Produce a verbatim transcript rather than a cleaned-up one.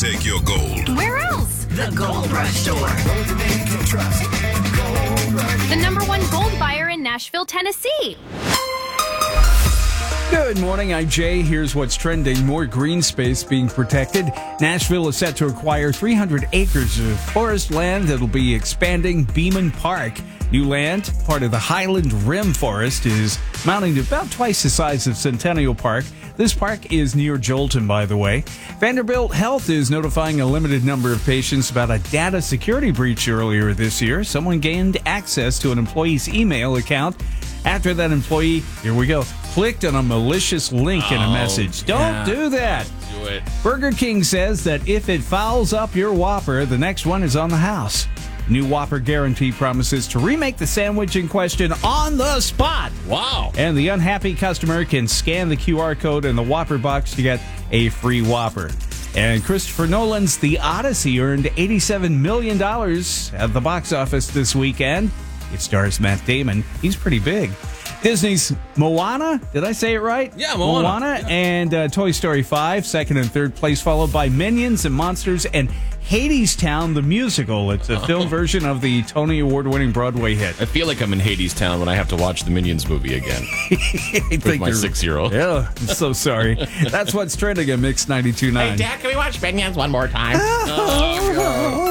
take your gold. Where else? The Gold Rush Store. The number one gold buyer in Nashville, Tennessee. Good morning, I'm Jay. Here's what's trending. More green space being protected. Nashville is set to acquire three hundred acres of forest land that'll be expanding Beeman Park. New land, part of the Highland Rim Forest, is mounting to about twice the size of Centennial Park. This park is near Jolton, by the way. Vanderbilt Health is notifying a limited number of patients about a data security breach earlier this year. Someone gained access to an employee's email account. After that employee, here we go, clicked on a malicious link in a Oh, message. Don't yeah. do that. Do it. Burger King says that if it fouls up your Whopper, the next one is on the house. New Whopper guarantee promises to remake the sandwich in question on the spot. Wow. And the unhappy customer can scan the Q R code in the Whopper box to get a free Whopper. And Christopher Nolan's The Odyssey earned eighty-seven million dollars at the box office this weekend. It stars Matt Damon. He's pretty big. Disney's Moana, did I say it right? Yeah, Moana. Moana Yeah. and uh, Toy Story five, second and third place, followed by Minions and Monsters and Hadestown, the musical. It's a film version of the Tony Award-winning Broadway hit. I feel like I'm in Hadestown when I have to watch the Minions movie again I with think my you're- six-year-old. Yeah, I'm so sorry. That's what's trending at Mix ninety-two point nine. Dad, can we watch Minions one more time?